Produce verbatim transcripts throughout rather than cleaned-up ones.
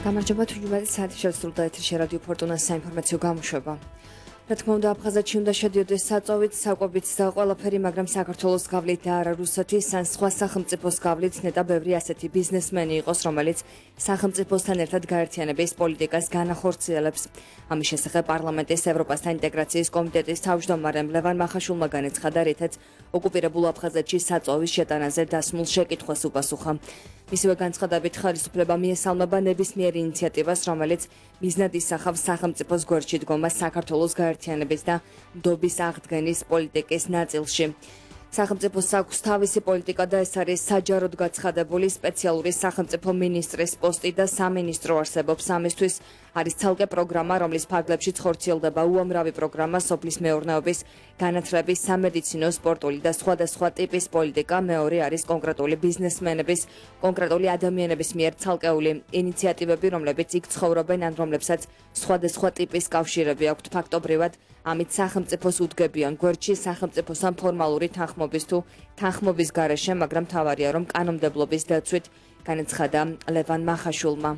გამარჯობა თუჯუმადი საათი შესრულდა ეთერში რადიო ფორტუნას საინფორმაციო გამოშვება. რა თქმა უნდა, აფხაზეთში უნდა შედიოდეს საწვავით, საკვებით და ყველაფერი, მაგრამ საქართველოს გავლით და არა რუსეთის ან სხვა სახელმწიფოს გავლით ნეტა ბევრი ასეთი ბიზნესმენი იყოს, რომელიც სახელმწიფოსთან ერთად გაერთიანების პოლიტიკას განახორციელებს. ამის შესახებ პარლამენტის ევროპასთან ინტეგრაციის კომიტეტის თავმჯდომარემ ლევან მახაშულმა განაცხადა, რითაც ოკუპირებულ აფხაზეთში საწვავის შეტანაზე დასმულ შეკითხვას უპასუხა. მისივე განცხადებით ხელისუფლება მიესალმება ნებისმიერ ინიციატივას, რომელიც მიზნად ისახავს სახელმწიფოს გვერდში დგომა საქართველოს გაერთიანების და ნდობის აღდგენის პოლიტიკის ნაწილში. სახელმწიფოს აქვს თავისი პოლიტიკა და ეს არის საჯაროდ გაცხადებული სპეციალური სახელმწიფო მინისტრის პოსტი და სამინისტრო არსებობს ამისთვის. არის ცალკე პროგრამა, რომლის ფარგლებშიც ხორციელდება უამრავი პროგრამა სოფლის მეურნეობის, განათლების, სამედიცინო, სპორტული და სხვადასხვა ტიპის პოლიტიკა. მეორე არის კონკრეტული ბიზნესმენების, კონკრეტული ადამიანების მიერ ცალკეული ინიციატივები, რომლებიც იქ ცხოვრობენ ან რომლებსაც სხვადასხვა ტიპის კავშირები აქვთ. ფაქტობრივად ამით სახელმწიფოს უდგებიან გვერდში სახელმწიფოსთან ფორმალური თანხმობის თუ თანხმობის გარეშე, მაგრამ მთავარია, რომ კანონმდებლობის დაცვით, განაცხადა ლევან მახაშულმა.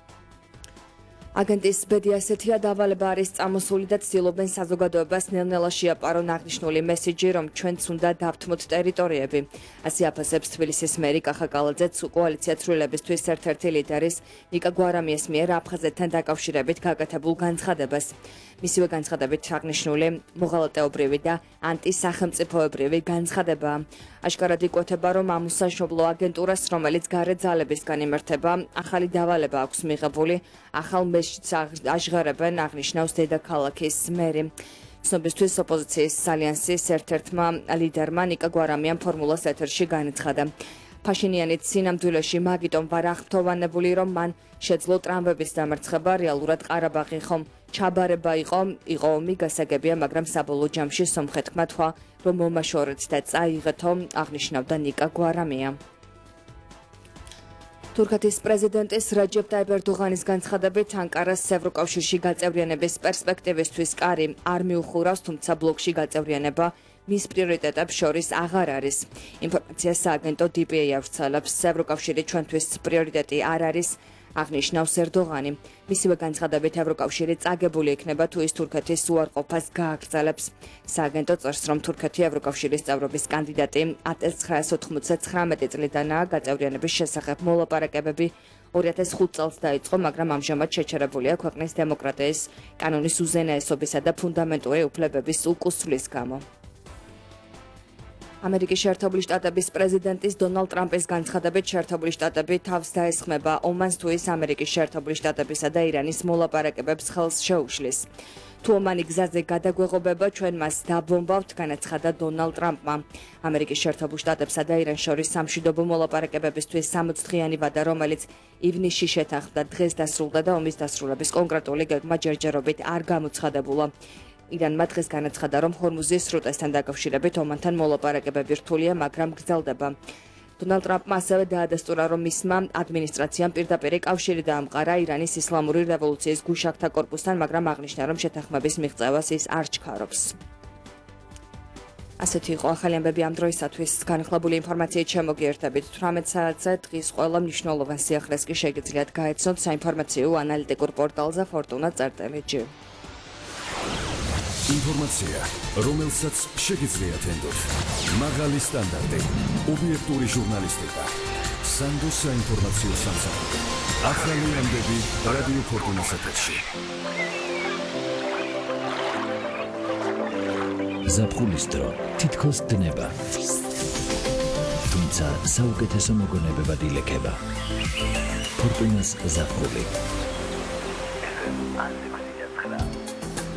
აგენტის ბედი ასეთია, დავალება არის წამოსული და ცდილობენ საზოგადოებას ნელ-ნელა შეაპარონ აღნიშნული მესიჯი, რომ ჩვენც უნდა დავთმოთ ტერიტორიები. ასე აფასებს თბილისის მერი კახა კალაძეც კოალიცია ცვლილებისთვის ერთ-ერთი ლიდერის ნიკა გვარამიეს მიერ აფხაზეთთან დაკავშირებით გაკეთებულ განცხადებას. მისივე განცხადებით აღნიშნული მოღალატეობრივი და ანტისახელმწიფოებრივი განცხადება. აშკარად იკვეთება, რომ ამ უსაშობლო აგენტურას, რომელიც გარე ძალებისგან იმართება, ახალი დავალება აქვს მიღებული, ახალ მეშიც აჟღერებენ, აღნიშნავს დედაქალაქის მერი. ცნობისთვის ოპოზიციის ალიანსის ერთ-ერთმა ლიდერმა ნიკა გვარამიამ ფორმულას ეთერში განაცხადა. ფაშინიანიც სინამდვილეში მაგიტომ ვარ აღფრთოვანებული, რომ მან შეძლო ტრამვების დამარცხება, რეალურად ყარაბაღი ხომ ჩაბარება იყო, იყო ომი გასაგებია, მაგრამ საბოლოო ჯამში სომხეთმა თქვა, რომ მომაშორეთ და წაიღეთო, აღნიშნავდა ნიკა გვარამია. თურქეთის პრეზიდენტის რაჯებ ტაიპ ერდოღანის განცხადებით, ანკარას ევროკავშირში გაწევრიანების პერსპექტივისთვის კარი არ მიუხურავს, თუმცა ბლოკში გაწევრიანება მის პრიორიტეტებს შორის აღარ არის. ინფორმაციას სააგენტო დი პი ეი ავრცელებს, ევროკავშირი ჩვენთვის პრიორიტეტი არ არის, აღნიშნავს ერდოღანი. მისივე განცხადებით, ევროკავშირი წაგებული იქნება თუ ის თურქეთის უარყოფას გააგრძელებს. სააგენტო წერს, რომ თურქეთი ევროკავშირის წევრობის კანდიდატი ათას ცხრაას ოთხმოცდათხრამეტი წლიდანაა, გაწევრიანების შესახებ მოლაპარაკებები ორი ათას ხუთ წელს დაიწყო, მაგრამ ამჟამად შეჩერებულია ქვეყნის დემოკრატიის, კანონის უზენაესობისა და ფუნდამენტური უფლებების უკუსვლის გამო. ამერიკის შეერთებული შტატების პრეზიდენტის დონალდ ტრამპის განცხადებით, შეერთებული შტატები თავს დაესხმება ომანს თუ ის ამერიკის შეერთებული შტატებისა და ირანის მოლაპარაკებებს ხელს შეუშლის. თუ ომანი გზაზე გადაგვეღობება, ჩვენ მას დაბომბავთ, განაცხადა დონალდ ტრამპმა. ამერიკის შეერთებულ შტატებსა და ირანს შორის სამშვიდობო მოლაპარაკებებისთვის სამოცი დღიანი ვადა, რომელიც ივნისში შეთანხმდა, დღეს დასრულდა და ომის დასრულების კონკრეტული გეგმა ჯერჯერობით არ გამოცხადებულა. ირანმა დღეს განაცხადა, რომ ჰორმუზის სრუტესთან დაკავშირებით ომანთან მოლაპარაკებები რთულია, მაგრამ გრძელდება. დონალდ ტრამპმა ასევე დაადასტურა, რომ მისმა ადმინისტრაციამ პირდაპირ კავშირი დაამყარა ირანის ისლამური რევოლუციის გუშაქთა კორპუსთან, მაგრამ აღნიშნა, რომ შეთანხმების მიღწევას ის არ ჩქარობს. ასეთი იყო ახალი ამბები ამ დროისათვის. განახლებული ინფორმაციით შემოგიერთებით თვრამეტ საათზე, დღის ყველა მნიშვნელოვან სიახლეს კი შეგიძლიათ გაეცნოთ საინფორმაციო ანალიტიკურ პორტალზე ფორტუნა წერტილი ჯი. ინფორმაცია, რომელსაც შეგიძლიათ ენდოთ. მაღალი სტანდარტი, ობიექტური ჟურნალისტიკა, სანდოს საინფორმაციო სამსახური. ახალი ამბები რადიო ფორტუნას ეთერში. ზაფხულის დრო თითქოს დნება. თუმცა საუკეთესო მოგონებებად ილექება. ფორტუნას ზაფხული.